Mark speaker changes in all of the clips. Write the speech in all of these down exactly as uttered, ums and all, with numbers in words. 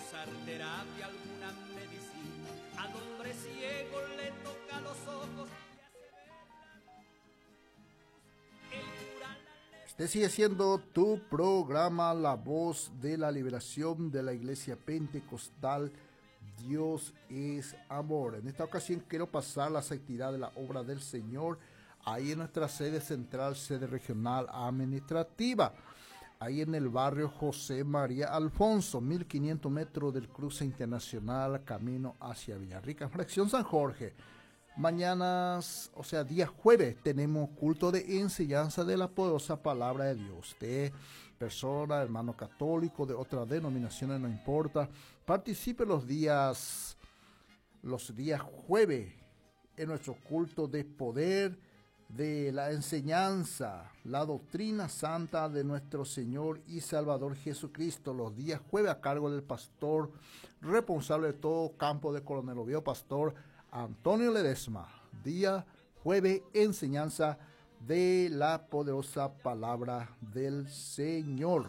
Speaker 1: usar terapia, alguna medicina. Al hombre ciego le toca los ojos y hace ver la luz. El cura la
Speaker 2: Este sigue siendo tu programa, La Voz de la Liberación de la Iglesia Pentecostal. Dios es amor. En esta ocasión quiero pasar las actividades de la obra del Señor ahí en nuestra sede central, sede regional administrativa, ahí en el barrio José María Alfonso, mil quinientos metros del cruce internacional, camino hacia Villarrica, fracción San Jorge. Mañanas, o sea, día jueves, tenemos culto de enseñanza de la poderosa palabra de Dios. De persona, hermano católico, de otras denominaciones, no importa. Participe los días, los días jueves en nuestro culto de poder, de la enseñanza, la doctrina santa de nuestro Señor y Salvador Jesucristo. Los días jueves a cargo del pastor responsable de todo campo de Coronel Oviedo, pastor Antonio Ledesma. Día jueves, enseñanza de la poderosa palabra del Señor.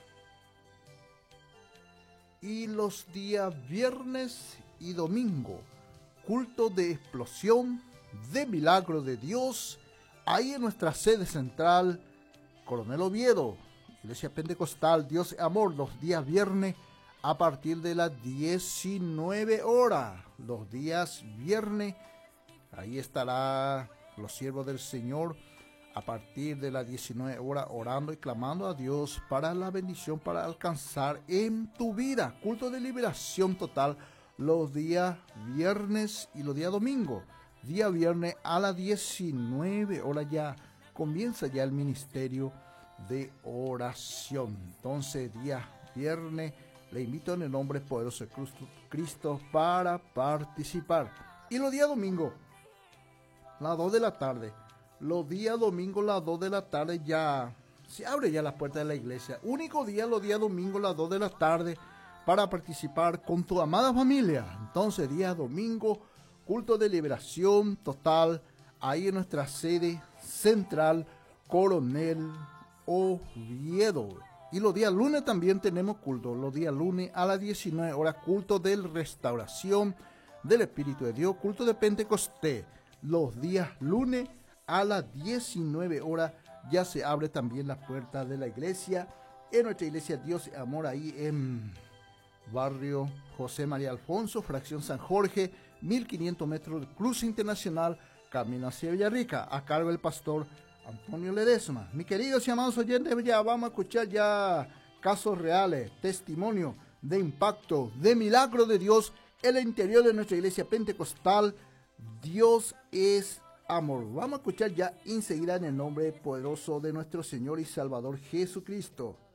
Speaker 2: Y los días viernes y domingo, culto de explosión, de milagro de Dios, ahí en nuestra sede central, Coronel Oviedo, Iglesia Pentecostal, Dios es amor, los días viernes a partir de las diecinueve horas. Los días viernes, ahí estará los siervos del Señor a partir de las diecinueve horas orando y clamando a Dios para la bendición, para alcanzar en tu vida. Culto de liberación total los días viernes y los días domingo. Día viernes a las diecinueve horas ya comienza ya el ministerio de oración. Entonces, día viernes, le invito en el nombre poderoso de Cristo para participar. Y los días domingo, las dos de la tarde. Los días domingo, las dos de la tarde, ya se abre ya la puerta de la iglesia. Único día, los días domingo, las dos de la tarde, para participar con tu amada familia. Entonces, día domingo, culto de liberación total, ahí en nuestra sede central, Coronel Oviedo. Y los días lunes también tenemos culto. Los días lunes a las diecinueve horas, culto de restauración del Espíritu de Dios, culto de Pentecostés. Los días lunes a las diecinueve horas ya se abre también la puerta de la iglesia. En nuestra iglesia Dios y Amor, ahí en barrio José María Alfonso, fracción San Jorge, mil quinientos metros del cruce internacional, camino hacia Villarrica, a cargo del pastor Antonio Ledesma. Mis queridos y amados oyentes, ya vamos a escuchar ya casos reales, testimonio de impacto, de milagro de Dios en el interior de nuestra iglesia pentecostal. Dios es amor. Vamos a escuchar ya enseguida en el nombre poderoso de nuestro Señor y Salvador Jesucristo.